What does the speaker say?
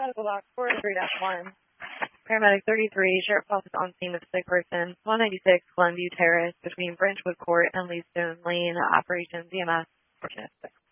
Medical box 403-1. Paramedic 33, Sheriff's Office on scene with a sick person, 196 Glenview Terrace between Branchwood Court and Leastone Lane. Operations EMS.